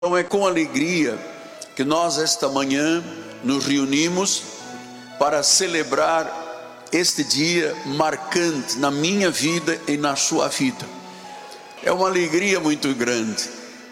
Então é com alegria que nós esta manhã nos reunimos para celebrar este dia marcante na minha vida e na sua vida. É uma alegria muito grande.